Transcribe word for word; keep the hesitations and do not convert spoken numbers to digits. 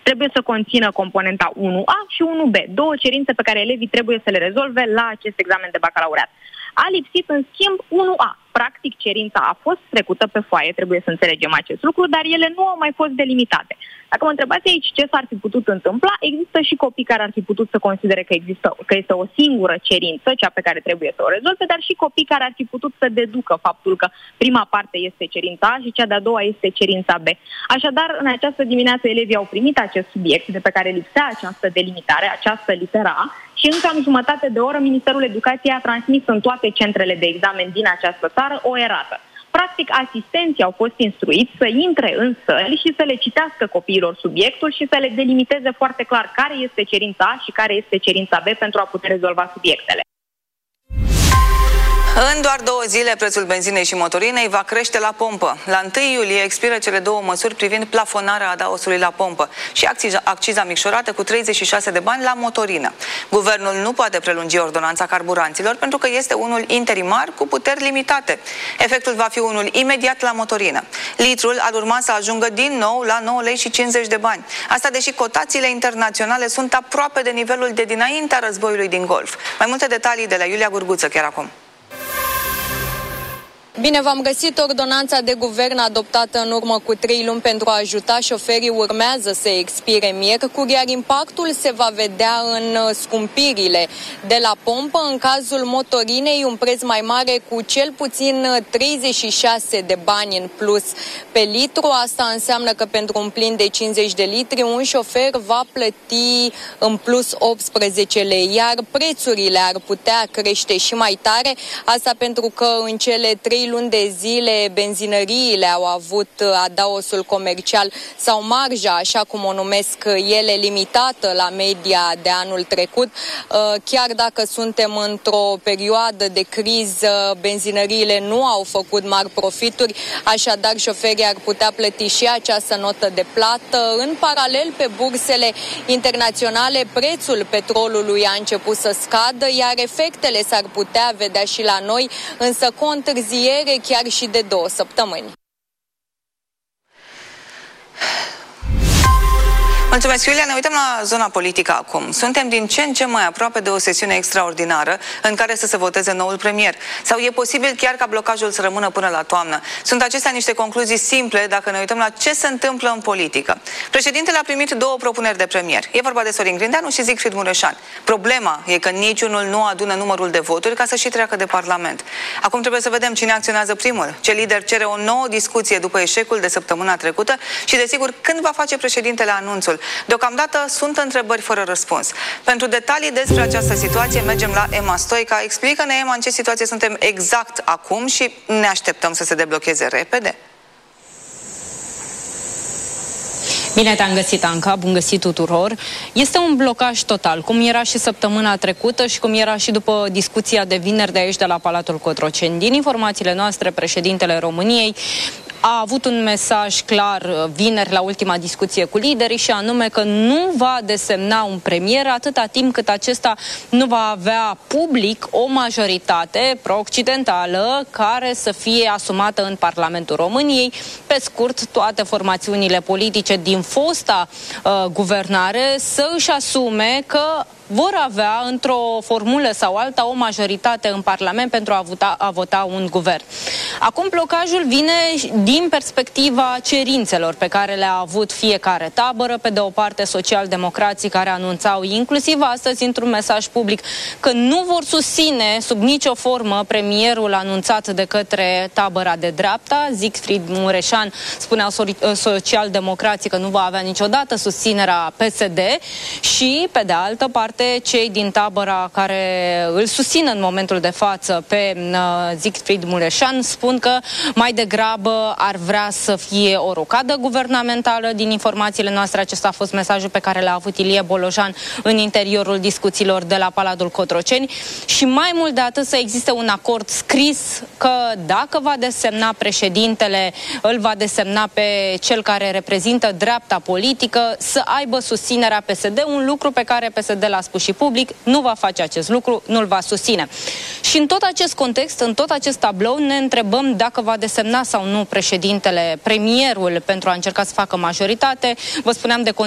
trebuie să conțină componenta unu A și unu B, două cerințe pe care elevii trebuie să le rezolve la acest examen de bacalaureat. A lipsit, în schimb, unu A. Practic, cerința a fost trecută pe foaie, trebuie să înțelegem acest lucru, dar ele nu au mai fost delimitate. Dacă mă întrebați aici ce s-ar fi putut întâmpla, există și copii care ar fi putut să considere că, există, că este o singură cerință, cea pe care trebuie să o rezolve, dar și copii care ar fi putut să deducă faptul că prima parte este cerința A și cea de-a doua este cerința B. Așadar, în această dimineață elevii au primit acest subiect de pe care lipsea această delimitare, această litera A, și în cam jumătate de oră Ministerul Educației a transmis în toate centrele de examen din această țară o erată. Practic, asistenții au fost instruiți să intre în săli și să le citească copiilor subiectul și să le delimiteze foarte clar care este cerința A și care este cerința B pentru a putea rezolva subiectele. În doar două zile, prețul benzinei și motorinei va crește la pompă. La întâi iulie expiră cele două măsuri privind plafonarea adaosului la pompă și acciza, acciza micșorată cu treizeci și șase de bani la motorină. Guvernul nu poate prelungi ordonanța carburanților pentru că este unul interimar cu puteri limitate. Efectul va fi unul imediat la motorină. Litrul ar urma să ajungă din nou la nouă lei și cincizeci de bani. Asta deși cotațiile internaționale sunt aproape de nivelul de dinaintea războiului din Golf. Mai multe detalii de la Iulia Gurguță chiar acum. Bine v-am găsit. Ordonanța de guvern adoptată în urmă cu trei luni pentru a ajuta șoferii urmează să expire miercuri, iar impactul se va vedea în scumpirile de la pompă. În cazul motorinei, un preț mai mare cu cel puțin treizeci și șase de bani în plus pe litru. Asta înseamnă că pentru un plin de cincizeci de litri, un șofer va plăti în plus optsprezece lei, iar prețurile ar putea crește și mai tare. Asta pentru că în cele trei luni de zile benzinăriile au avut adaosul comercial sau marja, așa cum o numesc ele, limitată la media de anul trecut. Chiar dacă suntem într-o perioadă de criză, benzinăriile nu au făcut mari profituri, așadar șoferii ar putea plăti și această notă de plată. În paralel, pe bursele internaționale, prețul petrolului a început să scadă, iar efectele s-ar putea vedea și la noi, însă cu o întârziere chiar și de două săptămâni. Mulțumesc, Iulia. Ne uităm la zona politică acum. Suntem din ce în ce mai aproape de o sesiune extraordinară în care să se voteze noul premier. Sau e posibil chiar ca blocajul să rămână până la toamnă? Sunt acestea niște concluzii simple dacă ne uităm la ce se întâmplă în politică. Președintele a primit două propuneri de premier. E vorba de Sorin Grindeanu și Siegfried Mureșan. Problema e că niciunul nu adună numărul de voturi ca să și treacă de Parlament. Acum trebuie să vedem cine acționează primul. Ce lider cere o nouă discuție după eșecul de săptămâna trecută și, desigur, când va face președintele anunțul. Deocamdată sunt întrebări fără răspuns. Pentru detalii despre această situație mergem la Emma Stoica. Explică-ne, Emma, în ce situație suntem exact acum și ne așteptăm să se deblocheze repede? Bine te-am găsit, Anca, bun găsit tuturor. Este un blocaj total, cum era și săptămâna trecută și cum era și după discuția de vineri de aici de la Palatul Cotroceni. Din informațiile noastre, președintele României a avut un mesaj clar vineri la ultima discuție cu liderii și anume că nu va desemna un premier atâta timp cât acesta nu va avea public o majoritate pro-occidentală care să fie asumată în Parlamentul României. Pe scurt, toate formațiunile politice din fosta uh, guvernare să își asume că vor avea într-o formulă sau alta o majoritate în Parlament pentru a vota, a vota un guvern. Acum blocajul vine din perspectiva cerințelor pe care le-a avut fiecare tabără. Pe de o parte, socialdemocrații care anunțau inclusiv astăzi într-un mesaj public că nu vor susține sub nicio formă premierul anunțat de către tabăra de dreapta. Siegfried Mureșan spuneau socialdemocrații că nu va avea niciodată susținerea P S D și, pe de altă parte, cei din tabăra care îl susțin în momentul de față pe uh, Siegfried Mureșan spun că mai degrabă ar vrea să fie o rocadă guvernamentală. Din informațiile noastre, acesta a fost mesajul pe care l-a avut Ilie Bolojan în interiorul discuțiilor de la Palatul Cotroceni și mai mult de atât să existe un acord scris că dacă va desemna președintele, îl va desemna pe cel care reprezintă dreapta politică, să aibă susținerea P S D, un lucru pe care P S D l-a spus și public, nu va face acest lucru, nu-l va susține. Și în tot acest context, în tot acest tablou, ne întrebăm dacă va desemna sau nu președintele, premierul, pentru a încerca să facă majoritate. Vă spuneam de